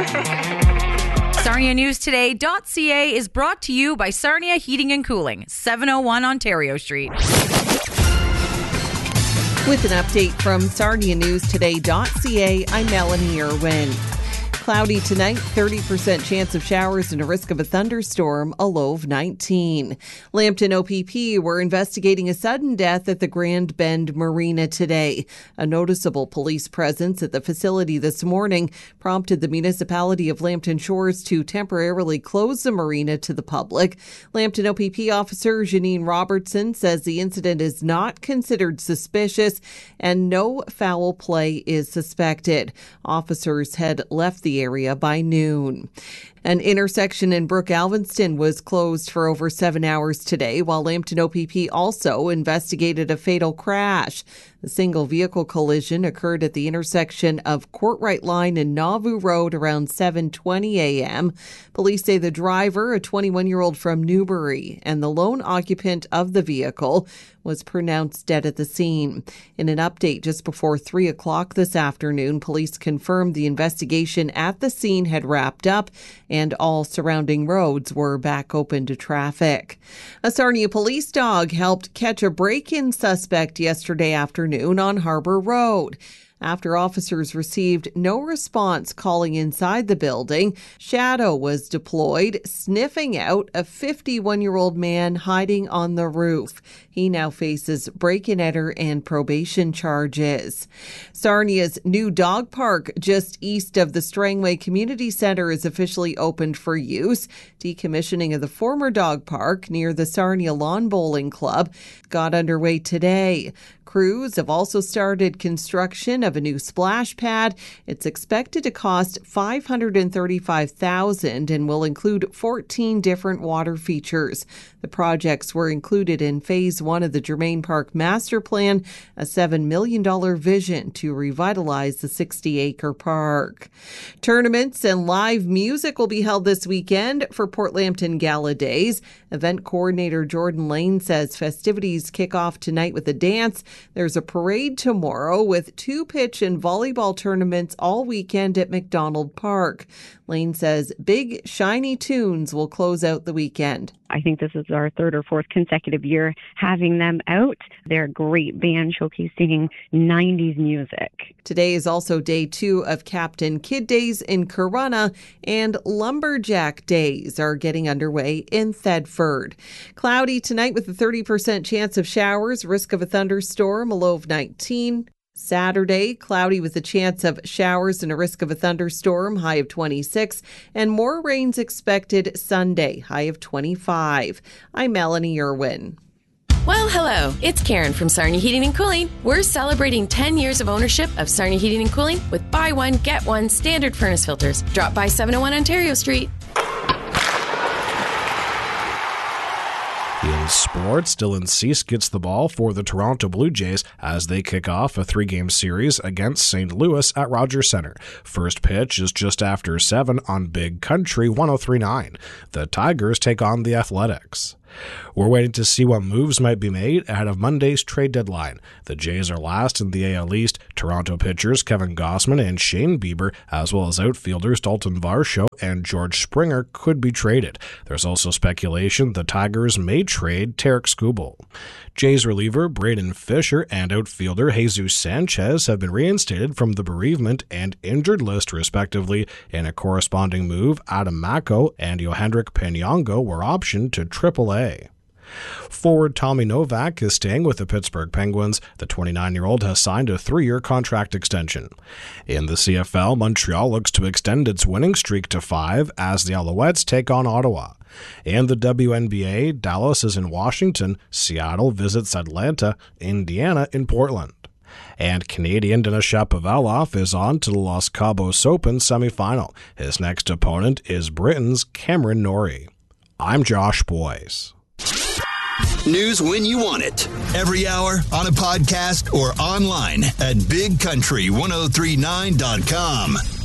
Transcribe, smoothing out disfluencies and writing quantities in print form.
SarniaNewsToday.ca is brought to you by Sarnia Heating and Cooling, 701 Ontario Street. With an update from SarniaNewsToday.ca, I'm Melanie Irwin. Cloudy tonight, 30% chance of showers and a risk of a thunderstorm, a low of 19. Lambton OPP were investigating a sudden death at the Grand Bend Marina today. A noticeable police presence at the facility this morning prompted the municipality of Lambton Shores to temporarily close the marina to the public. Lambton OPP officer Janine Robertson says the incident is not considered suspicious and no foul play is suspected. Officers had left the area by noon. An intersection in Brook Alvinston was closed for over 7 hours today, while Lambton OPP also investigated a fatal crash. The single vehicle collision occurred at the intersection of Courtright Line and Nauvoo Road around 7:20 a.m. Police say the driver, a 21-year-old from Newbury, and the lone occupant of the vehicle was pronounced dead at the scene. In an update just before 3 o'clock this afternoon, police confirmed the investigation at the scene had wrapped up and all surrounding roads were back open to traffic. A Sarnia police dog helped catch a break-in suspect yesterday afternoon on Harbour Road. After officers received no response calling inside the building, Shadow was deployed, sniffing out a 51-year-old man hiding on the roof. He now faces break-and-enter and probation charges. Sarnia's new dog park just east of the Strangway Community Centre is officially opened for use. Decommissioning of the former dog park near the Sarnia Lawn Bowling Club got underway today. Crews have also started construction of a new splash pad. It's expected to cost $535,000 and will include 14 different water features. The projects were included in Phase 1 of the Germain Park Master Plan, a $7 million vision to revitalize the 60-acre park. Tournaments and live music will be held this weekend for Port Lambton Gala Days. Event coordinator Jordan Lane says festivities kick off tonight with a dance. There's a parade tomorrow with 2 pitch and volleyball tournaments all weekend at McDonald Park. Lane says big, shiny tunes will close out the weekend. I think this is our 3rd or 4th consecutive year having them out. They're a great band showcasing 90s music. Today is also day 2 of Captain Kidd Days in Corunna, and Lumberjack Days are getting underway in Thedford. Cloudy tonight with a 30% chance of showers, risk of a thunderstorm, a low of 19. Saturday, cloudy with a chance of showers and a risk of a thunderstorm, high of 26, and more rains expected Sunday, high of 25. I'm Melanie Irwin. Well, hello. It's Karen from Sarnia Heating and Cooling. We're celebrating 10 years of ownership of Sarnia Heating and Cooling with buy one, get one standard furnace filters. Drop by 701 Ontario Street. In sports, Dylan Cease gets the ball for the Toronto Blue Jays as they kick off a 3-game series against St. Louis at Rogers Centre. First pitch is just after 7 on Big Country 103.9. The Tigers take on the Athletics. We're waiting to see what moves might be made ahead of Monday's trade deadline. The Jays are last in the AL East. Toronto pitchers Kevin Gausman and Shane Bieber, as well as outfielders Dalton Varsho and George Springer, could be traded. There's also speculation the Tigers may trade Tarek Skubal. Jays reliever Braden Fisher and outfielder Jesus Sanchez have been reinstated from the bereavement and injured list, respectively. In a corresponding move, Adam Mako and Yohendrick Peñongo were optioned to AAA. Forward Tommy Novak is staying with the Pittsburgh Penguins. The 29-year-old has signed a 3-year contract extension. In the CFL, Montreal looks to extend its winning streak to 5 as the Alouettes take on Ottawa. And the WNBA, Dallas is in Washington, Seattle visits Atlanta, Indiana in Portland. And Canadian Denis Shapovalov is on to the Los Cabos Open semifinal. His next opponent is Britain's Cameron Norrie. I'm Josh Boyce. News when you want it. Every hour, on a podcast, or online at bigcountry1039.com.